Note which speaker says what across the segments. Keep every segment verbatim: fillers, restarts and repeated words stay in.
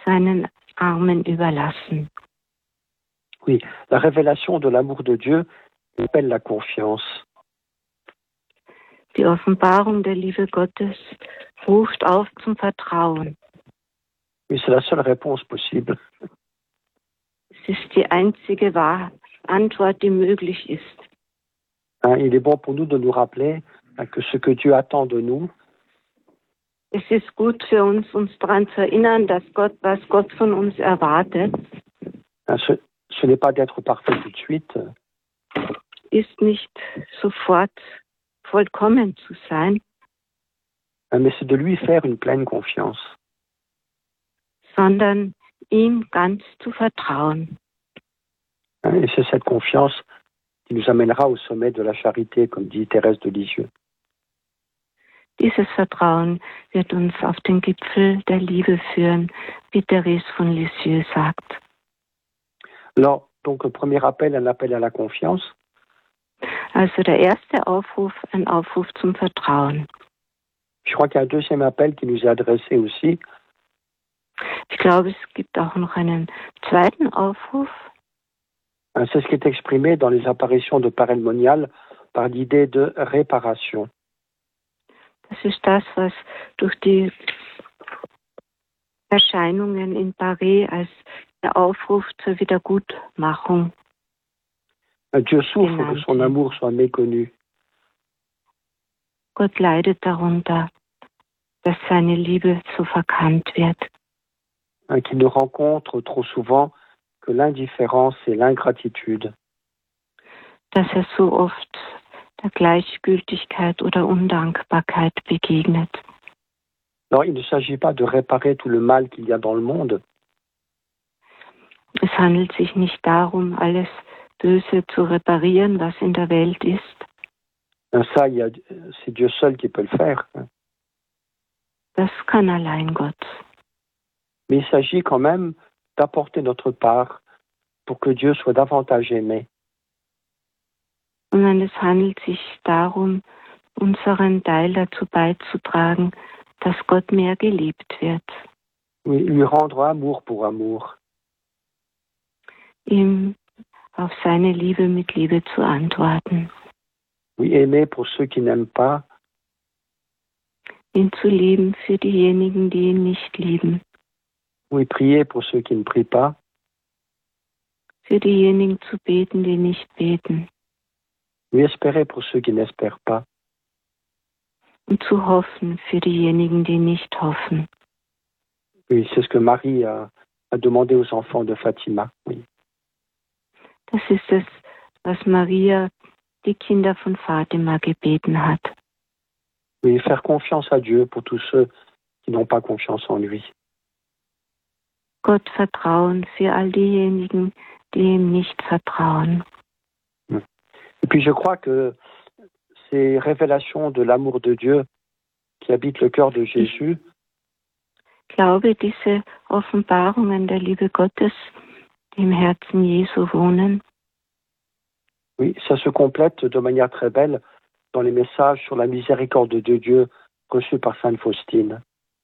Speaker 1: seinen Armen überlassen.
Speaker 2: Oui, la révélation de l'amour de Dieu appelle la confiance.
Speaker 1: Die Offenbarung der Liebe Gottes ruft auf zum Vertrauen.
Speaker 2: Oui, c'est la seule réponse possible.
Speaker 1: Es ist die einzige Wahr- Antwort, die möglich ist.
Speaker 2: Hein, il est bon pour nous de nous rappeler hein, que ce que Dieu attend de nous,
Speaker 1: Es ist gut für uns, uns daran zu erinnern, dass Gott, was Gott von uns erwartet,
Speaker 2: hein, ce, ce n'est pas d'être parfait tout de suite,
Speaker 1: ist nicht sofort vollkommen zu sein,
Speaker 2: hein, mais c'est de lui faire une pleine confiance.
Speaker 1: sondern ihm ganz zu vertrauen.
Speaker 2: Hein, et c'est cette confiance qui nous amènera au sommet de la charité, comme dit Thérèse de Lisieux.
Speaker 1: Dieses Vertrauen wird uns auf den Gipfel der Liebe führen, wie Therese von Lisieux sagt.
Speaker 2: Alors, donc, le premier appel, un appel à la confiance.
Speaker 1: Also der erste Aufruf, ein Aufruf zum Vertrauen.
Speaker 2: Je crois qu'il y a un deuxième appel qui nous est adressé aussi.
Speaker 1: Ich glaube, es gibt auch noch einen zweiten Aufruf.
Speaker 2: Hein, c'est ce qui est exprimé dans les apparitions de Père Elmonial par l'idée de réparation.
Speaker 1: Das ist das, was durch die Erscheinungen in Paris als der Aufruf zur Wiedergutmachung.
Speaker 2: Dieu souffre que son amour soit méconnu.
Speaker 1: Gott leidet darunter, dass seine Liebe so verkannt wird.
Speaker 2: Hein, qu'il ne rencontre trop souvent que l'indifférence et l'ingratitude.
Speaker 1: Dass er so oft der Gleichgültigkeit oder Undankbarkeit begegnet.
Speaker 2: Alors, il ne s'agit pas de réparer tout le mal qu'il y a dans le monde.
Speaker 1: Es handelt sich nicht darum, alles Böse zu reparieren, was in der Welt ist.
Speaker 2: Hein, ça, il y a, c'est Dieu seul qui peut le faire. Hein.
Speaker 1: Das kann allein Gott.
Speaker 2: Mais il s'agit quand même d'apporter notre part pour que Dieu soit davantage aimé.
Speaker 1: Sondern es handelt sich darum, unseren Teil dazu beizutragen, dass Gott mehr geliebt wird.
Speaker 2: Oui, lui rendre amour pour amour.
Speaker 1: Ihm auf seine Liebe mit Liebe zu antworten.
Speaker 2: Oui, aimer pour ceux qui n'aiment pas.
Speaker 1: Ihn zu lieben für diejenigen, die ihn nicht lieben.
Speaker 2: Oui, prier pour ceux qui ne prient pas.
Speaker 1: Für diejenigen zu beten, die nicht beten.
Speaker 2: Oui, espérer pour ceux qui n'espèrent pas.
Speaker 1: Und zu hoffen für diejenigen, die nicht hoffen.
Speaker 2: Oui, c'est ce que Marie a, a demandé aux enfants de Fatima. Oui.
Speaker 1: Das ist es, was Maria die Kinder von Fatima gebeten hat.
Speaker 2: Oui, faire confiance à Dieu pour tous ceux qui n'ont pas confiance en lui.
Speaker 1: Gott vertrauen für all diejenigen, die ihm nicht vertrauen.
Speaker 2: Et puis je crois que ces révélations de l'amour de Dieu qui habite le cœur de Jésus,
Speaker 1: Ich glaube, diese Offenbarungen der Liebe Gottes, die im Herzen Jesu wohnen,
Speaker 2: oui, ça se complète de manière très belle dans les messages sur la miséricorde de Dieu reçus par Sainte Faustine.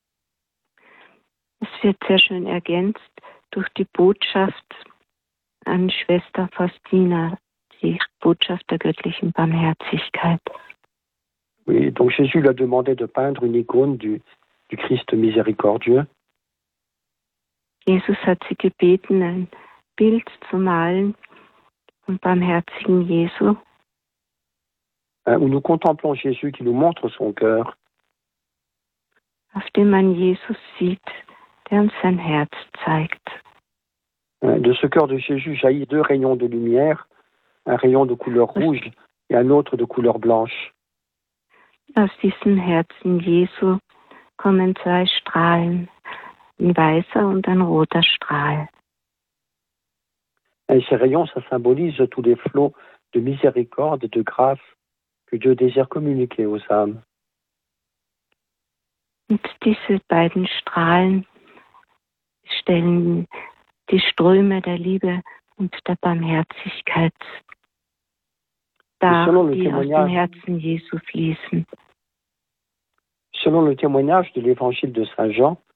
Speaker 1: es wird sehr schön ergänzt durch die Botschaft an Schwester Faustina, die Botschaft der göttlichen Barmherzigkeit.
Speaker 2: Oui, donc Jésus lui a demandé de peindre une icône du, du Christ miséricordieux.
Speaker 1: Jesus hat sie gebeten, ein Bild zu malen vom barmherzigen Jesu,
Speaker 2: Hein, où nous contemplons Jésus qui nous montre son cœur.
Speaker 1: auf dem man Jesus sieht, der uns sein Herz zeigt.
Speaker 2: Hein, de ce cœur de Jésus jaillit deux rayons de lumière, un rayon de couleur rouge et un autre de couleur blanche.
Speaker 1: Aus diesem Herzen Jesu kommen zwei Strahlen, ein weißer und ein roter Strahl.
Speaker 2: Et ces rayons, ça symbolise tous les flots de miséricorde et de grâce que Dieu désire communiquer aux âmes.
Speaker 1: Und diese beiden Strahlen stellen die Ströme der Liebe und der Barmherzigkeit dar, die aus dem Herzen Jesu fließen.
Speaker 2: Selon le témoignage de l'évangile de Saint Jean,